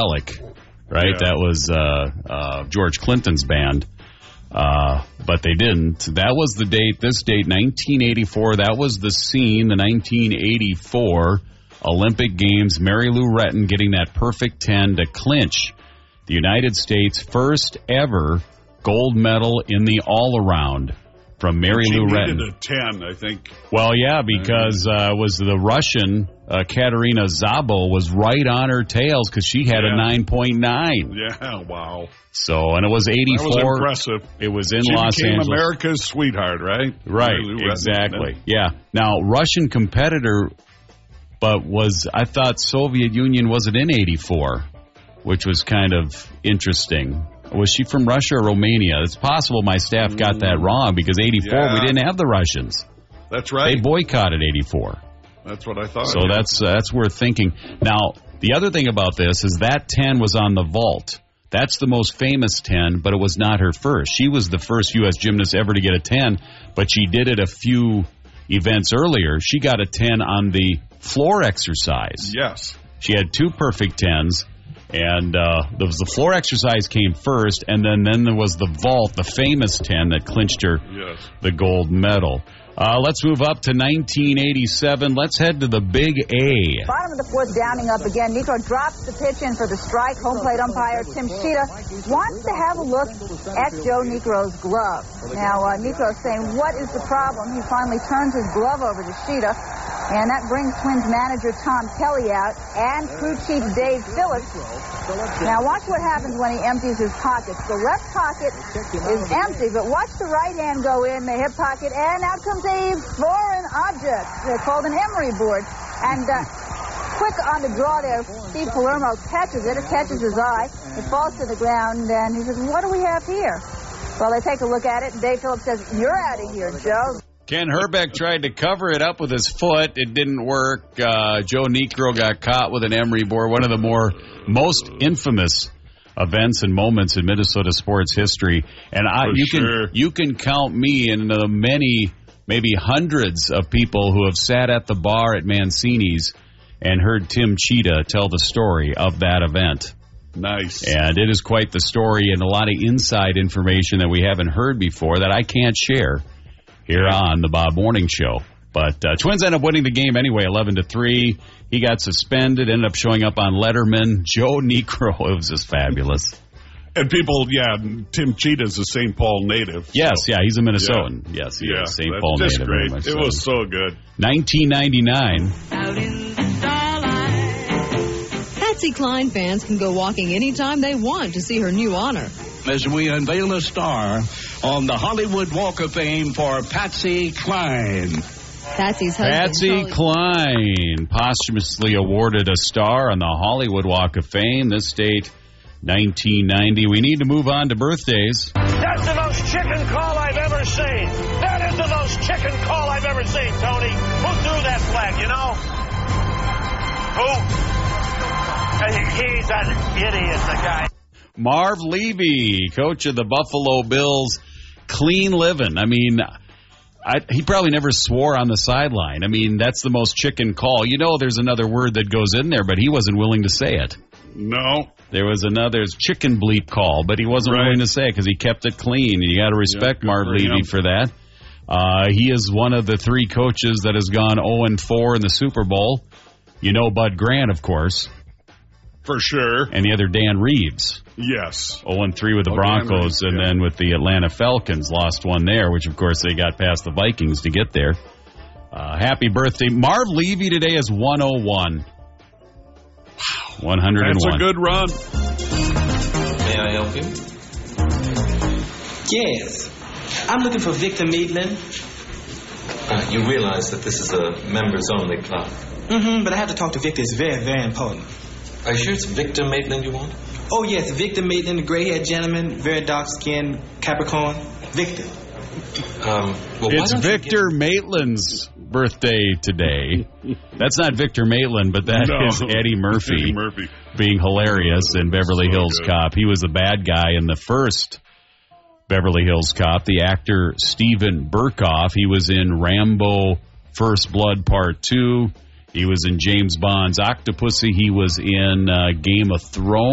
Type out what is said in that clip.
Funkadelic, right? Yeah. That was George Clinton's band. But they didn't. That was the date, this date, 1984. That was the scene, the 1984 Olympic Games. Mary Lou Retton getting that perfect 10 to clinch the United States' first ever gold medal in the all-around from Mary Lou Retton. She needed a 10, I think. Well, yeah, because was the Russian Katerina Szabo was right on her tails because she had a 9.9. Yeah, wow. So, and it was 84. That was impressive. It was in She Los became Angeles. America's sweetheart, right? Right, exactly. Yeah. Now, Russian competitor, but I thought Soviet Union wasn't in 84, which was kind of interesting. Was she from Russia or Romania? It's possible my staff got that wrong because 84, we didn't have the Russians. That's right. They boycotted 84. That's what I thought. So that's worth thinking. Now, the other thing about this is that 10 was on the vault. That's the most famous 10, but it was not her first. She was the first U.S. gymnast ever to get a 10, but she did it a few events earlier. She got a 10 on the floor exercise. Yes. She had 2 perfect 10s, and the floor exercise came first, and then there was the vault, the famous 10 that clinched her the gold medal. Let's move up to 1987. Let's head to the Big A. Bottom of the fourth, Downing up again. Niekro drops the pitch in for the strike. Home plate umpire Tim Sheeta wants to have a look at Joe Niekro's glove. Now, Niekro's saying, what is the problem? He finally turns his glove over to Sheeta, and that brings Twins manager Tom Kelly out and crew chief Dave Phillips. Now, watch what happens when he empties his pockets. The left pocket is empty, but watch the right hand go in the hip pocket, and out comes a foreign object. They're called an emery board. And quick on the draw there, Steve Palermo catches it. It catches his eye. It falls to the ground, and he says, what do we have here? Well, they take a look at it, and Dave Phillips says, you're out of here, Joe. Ken Herbeck tried to cover it up with his foot. It didn't work. Joe Niekro got caught with an emery board, one of the most infamous events and moments in Minnesota sports history. And you can count me in the many, maybe hundreds of people who have sat at the bar at Mancini's and heard Tim Cheetah tell the story of that event. Nice. And it is quite the story and a lot of inside information that we haven't heard before that I can't share here on the Bob Morning Show. But Twins end up winning the game anyway, 11-3. He got suspended, ended up showing up on Letterman. Joe Niekro, it was just fabulous. And people, Tim Cheetah's a St. Paul native. Yes, he's a Minnesotan. Yeah. Yes, he is St. Paul native. That's great. It was so good. 1999. Patsy Cline fans can go walking anytime they want to see her new honor. As we unveil a star on the Hollywood Walk of Fame for Patsy Cline. Patsy's husband, Patsy Cline, posthumously awarded a star on the Hollywood Walk of Fame. This date, 1990. We need to move on to birthdays. That's the most chicken call I've ever seen. That is the most chicken call I've ever seen, Tony. Who threw that flag, you know? Who? He's an idiot, the guy. Marv Levy, coach of the Buffalo Bills, clean living. I mean, he probably never swore on the sideline. I mean, that's the most chicken call. You know, there's another word that goes in there, but he wasn't willing to say it. No. There was another chicken bleep call, but he wasn't willing to say it because he kept it clean. You got to respect Marv Levy for that. He is one of the 3 coaches that has gone 0-4 in the Super Bowl. You know Bud Grant, of course. For sure. And the other, Dan Reeves. Yes. 0-3 with the Broncos, and then with the Atlanta Falcons, lost one there, which, of course, they got past the Vikings to get there. Happy birthday. Marv Levy today is 101. Wow. 101. That's a good run. May I help you? Yes. I'm looking for Victor Maitland. You realize that this is a members-only club. But I have to talk to Victor. It's very, very important. Are you sure it's Victor Maitland you want? Oh, yes, Victor Maitland, the gray-haired gentleman, very dark-skinned, Capricorn. Victor. It's Victor Maitland's birthday today. That's not Victor Maitland, but that is Eddie Murphy. Eddie Murphy. Being hilarious in Beverly Hills Cop. He was the bad guy in the first Beverly Hills Cop. The actor Steven Berkoff. He was in Rambo First Blood Part 2. He was in James Bond's Octopussy. He was in Game of Thrones.